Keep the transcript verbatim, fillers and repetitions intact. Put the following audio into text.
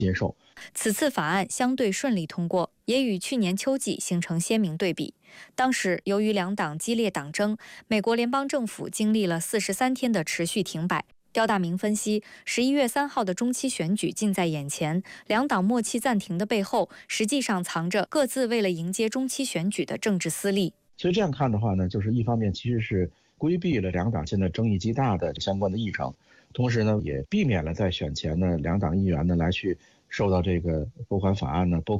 接受。 此次法案相对顺利通过，也与去年秋季形成鲜明对比。当时由于两党激烈党争，美国联邦政府经历了四十三天的持续停摆。刁大明分析，十一月三号的中期选举近在眼前，两党默契暂停的背后，实际上藏着各自为了迎接中期选举的政治私利。 所以这样看的话呢，就是一方面其实是规避了两党现在争议极大的相关的议程，同时呢，也避免了在选前呢两党议员呢来去受到这个拨款法案呢，包括